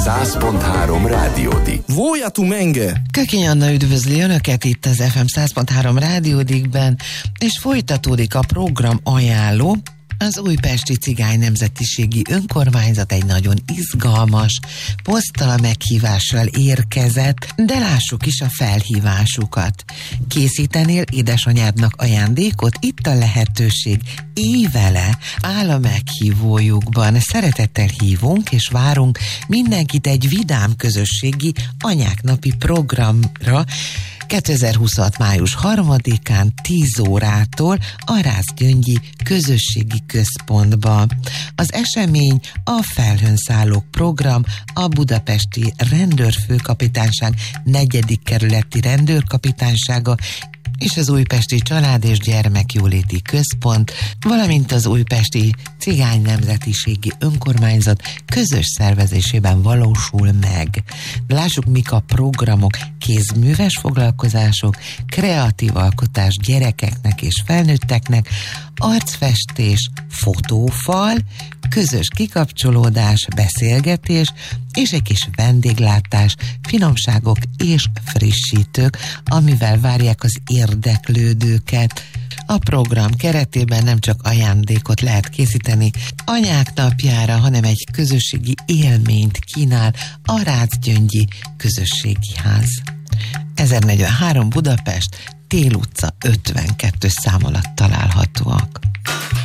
100.3 Rádiódik. Vója tu menge! Kökény Anna üdvözli Önöket itt az FM 100.3 Rádiódikben, és folytatódik a program ajánló. Az Újpesti Cigány Nemzetiségi Önkormányzat egy nagyon izgalmas poszttal meghívással érkezett, de lássuk is a felhívásukat. Készítenél édesanyádnak ajándékot? Itt a lehetőség. Évele áll a meghívójukban. Szeretettel hívunk és várunk mindenkit egy vidám közösségi anyák napi programra, 2026. május 3-án 10 órától a Rászgyöngyi Közösségi Központba. Az esemény a Felhőn-szállók program, a Budapesti Rendőrfőkapitányság 4. kerületi rendőrkapitánysága és az Újpesti Család és Gyermekjóléti Központ, valamint az Újpesti Cigány Nemzetiségi Önkormányzat közös szervezésében valósul meg. Lássuk, mik a programok: kézműves foglalkozások, kreatív alkotás gyerekeknek és felnőtteknek, arcfestés, fotófal, közös kikapcsolódás, beszélgetés és egy kis vendéglátás, finomságok és frissítők, amivel várják az érdeklődőket. A program keretében nem csak ajándékot lehet készíteni anyák napjára, hanem egy közösségi élményt kínál a Rászgyöngyi Közösségi Ház. 1043 Budapest, Tél utca 52 szám alatt találhatóak.